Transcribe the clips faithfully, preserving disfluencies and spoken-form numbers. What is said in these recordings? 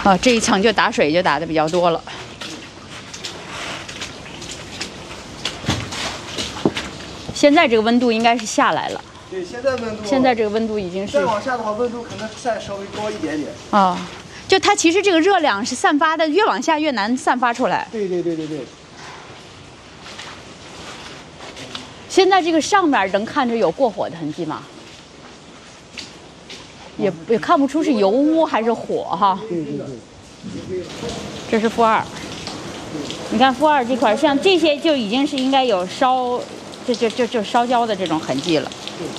啊，这一层就打水就打的比较多了。现在这个温度应该是下来了。 对，现在温度。 现在这个温度已经是。 再往下的话，温度可能再稍微高一点点。 啊，就它其实这个热量是散发的，越往下越难散发出来。 对对对对对。 现在这个上面能看着有过火的痕迹吗？也也看不出是油污还是火哈。 对对对。 这是负二，你看负二这块，像这些就已经是应该有烧，就就就就烧焦的这种痕迹了。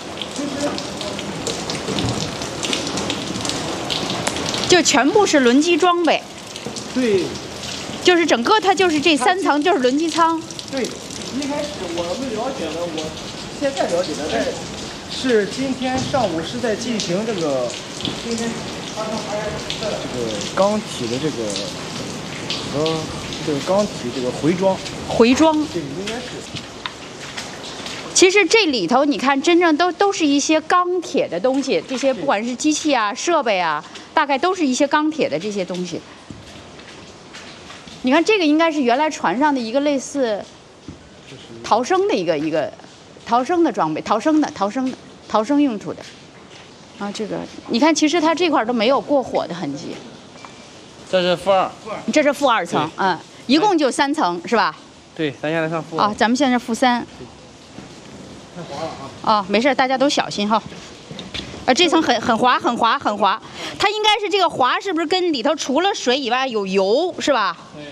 就全部是轮机装备。 对。 就是整个它就是这三层就是轮机舱。 对。一开始我们了解的，我现在了解的，在是今天上午是在进行这个今天发生这个钢体的这个和这个钢体这个回装。 回装。 对，应该是。 其实这里头你看，真正都都是一些钢铁的东西，这些不管是机器啊、设备啊，大概都是一些钢铁的这些东西。你看这个应该是原来船上的一个类似。逃生的一个一个逃生的装备，逃生的逃生的逃生用途的啊，这个你看，其实它这块都没有过火的痕迹。 这是负二， 这是负二层，嗯，一共就三层是吧？ 对，咱现在上负啊，咱们现在是负三。 太滑了啊！ 哦，没事，大家都小心哈。啊，这层很很滑，很滑，很滑。它应该是这个滑，是不是跟里头除了水以外有油，是吧？ 对。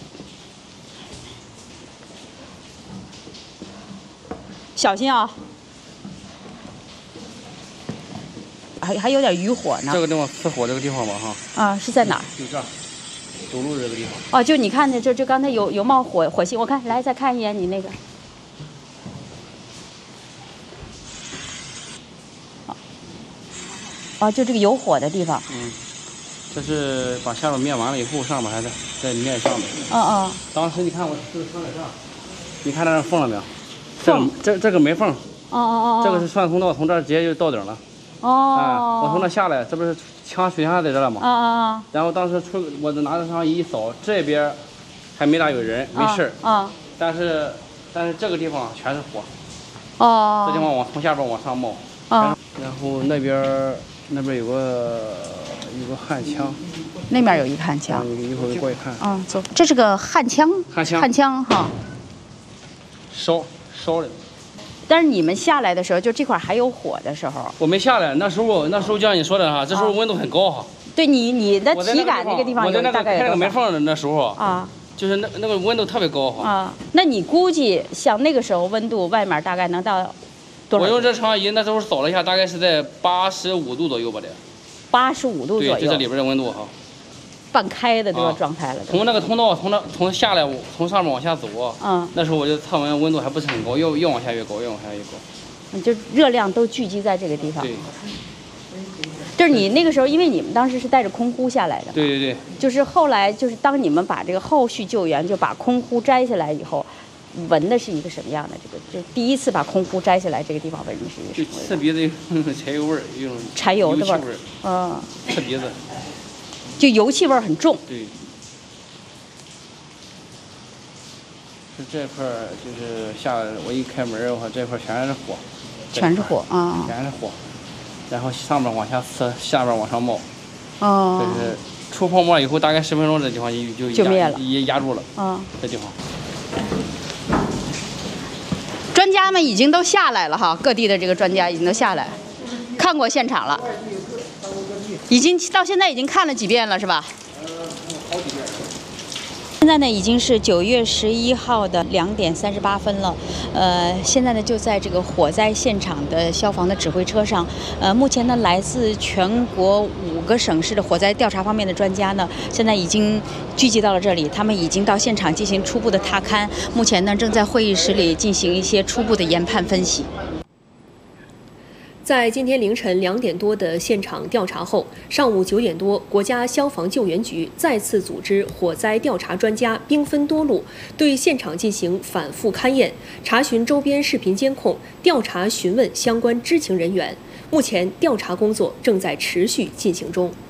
小心啊！还还有点余火呢。 这个地方呲火这个地方吧，哈。 啊，是在哪儿？ 就这儿，走路这个地方。 哦，就你看的，就就刚才有有冒火火星，我看来再看一眼你那个。哦，就这个有火的地方。 嗯。这是把下边灭完了以后，上面还在在灭上面。 嗯嗯。 当时你看我这个穿在这儿，你看那缝了没有？这个这这个没缝。 哦哦哦。 这个是算通道，从这儿直接就到顶了。 哦。 哎，我从那下来，这不是枪水枪在这了吗？ 啊啊啊。 然后当时出，我就拿着上一扫，这边还没大有人，没事。 啊。 但是但是这个地方全是火。 哦。 这地方往从下边往上冒。 啊。 然后那边那边有个有个焊枪。 那边有一个焊枪。 一会儿过去看。 嗯，走，这是个焊枪。 焊枪。 焊枪哈。 烧烧的。 但是你们下来的时候，就这块还有火的时候， 我没下来。那时候那时候就像你说的哈，这时候温度很高哈。 对你你的体感那个地方有大概有多少？ 我在那个开那个门缝的那时候啊， 就是那那个温度特别高哈。 啊，那你估计像那个时候温度，外面大概能到多少？ 我用这长仪那时候扫了一下，大概是在八十五度左右吧得。 八十五度左右。 对，就这里边的温度哈。 半开的这个状态了。 从那个通道从那从下来从上面往下走啊， 嗯， 那时候我就测温温度还不是很高，越越往下越高，越往下越高。 就热量都聚集在这个地方。 对。 就是你那个时候，因为你们当时是带着空呼下来的。 对对对。 就是后来，就是当你们把这个后续救援就把空呼摘下来以后，闻的是一个什么样的？这个就第一次把空呼摘下来，这个地方闻的是一个什么味道？ 就刺鼻子，有种柴油味儿，有种柴油的味儿。嗯。 刺鼻子。 就油气味儿很重。 对。就这块儿，就是下我一开门的话，这块儿全是火。 全是火啊！ 全是火，然后上面往下呲，下边往上冒。 哦。 就是出泡沫以后，大概十分钟，这地方就就灭了， 也压住了。 嗯。 这地方。 专家们已经都下来了哈，各地的这个专家已经都下来，看过现场了。已经到现在已经看了几遍了，是吧？ 呃，好几遍。 现在呢已经是九月十一号的两点三十八分了，呃，现在呢就在这个火灾现场的消防的指挥车上，呃，目前呢来自全国五个省市的火灾调查方面的专家呢，现在已经聚集到了这里，他们已经到现场进行初步的踏勘，目前呢正在会议室里进行一些初步的研判分析。 在今天凌晨两点多的现场调查后，上午九点多，国家消防救援局再次组织火灾调查专家兵分多路，对现场进行反复勘验，查询周边视频监控，调查询问相关知情人员。目前调查工作正在持续进行中。